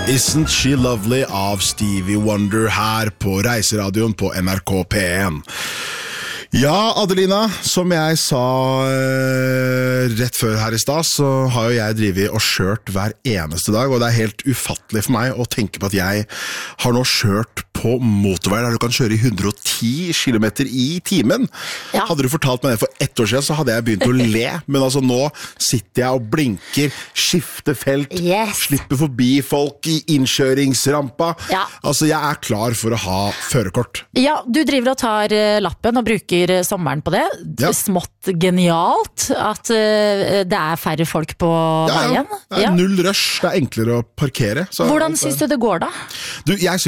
Isn't She Lovely av Stevie Wonder her på Reiseradioen på NRK P1. Ja, Adelina, som jeg sa rett før her i stad, så har jo jeg drivet og kjørt hver eneste dag, og det er helt ufattelig for meg å tenke på at jeg har nå kjørt på motorvei der du kan kjøre i 110 kilometer i timen. Ja. Hadde du fortalt meg det for 1 år siden, så hadde jeg begynt å le, men altså nå sitter jeg og blinker, skifter felt, slipper forbi folk i innkjøringsrampa. Ja. Altså, jeg er klar for å ha førerkort. Ja, du driver og tar lappen og bruker sommeren på det. Ja. Smått genialt at det er færre folk på veien. Det er null rush, det er enklere å parkere. Så, hvordan synes du det går da? Du, jeg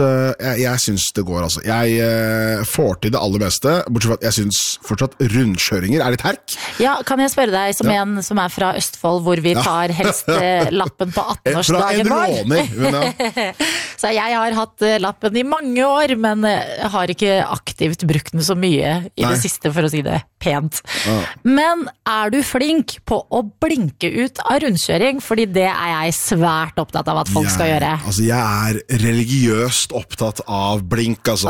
synes det går altså. Jeg får til det aller beste, bortsett fra at jeg synes fortsatt rundkjøringer er litt herk. Ja, kan jeg spørre deg som en som er fra Østfold, hvor vi tar helst lappen på 18-årsdagen vår? Fra en råner, Så jeg har hatt lappen i mange år, men har ikke aktivt brukt den så mye i det siste, for å si det pent. Men er du flink på å blinke ut av rundkjøring? Fordi det er jeg svært opptatt av at folk skal gjøre. Altså, jeg er religiøst opptatt av blink, altså.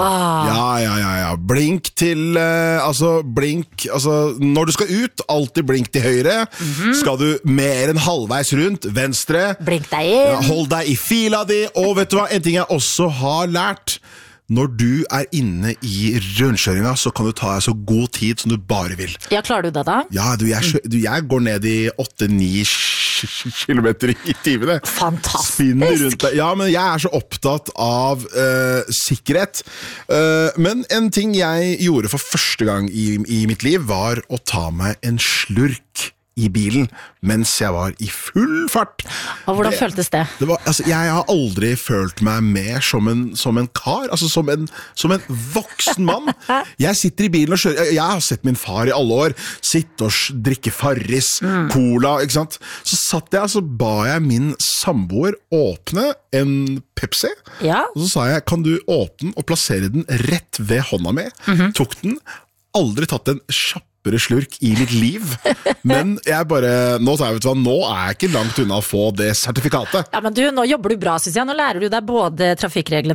Ja. Blink til, blink, når du skal ut, alltid blink til høyre. Skal du mer enn halvveis rundt, venstre. Blink deg inn. Hold deg i fila di, og vet du hva, en ting jeg også har lært, når du er inne i rundkjøringa, så kan du ta deg så god tid som du bare vil. Ja, klarer du det da? Ja, jeg går ned i 8-9 kilometer i timen. Fantastisk! Ja, men jeg er så opptatt av sikkerhet. Men en ting jeg gjorde for første gang i mitt liv var å ta meg en slurk i bilen mens jeg var i full fart. Og hvordan føltes det? Jeg har aldri følt meg mer som en kar, altså som en voksen mann. Jeg sitter i bilen og kjører, jeg har sett min far i alle år sitte og drikke Farris, cola, ikke sant? Så satt jeg, så ba jeg min samboer åpne en Pepsi, og så sa jeg, kan du åpne og plassere den rett ved hånda mi? Tok den, aldri tatt en slurk i mitt liv, men nå er jeg ikke langt unna å få det sertifikatet. Ja, men nå jobber du bra, synes jeg. Nå lærer du deg både trafikkreglene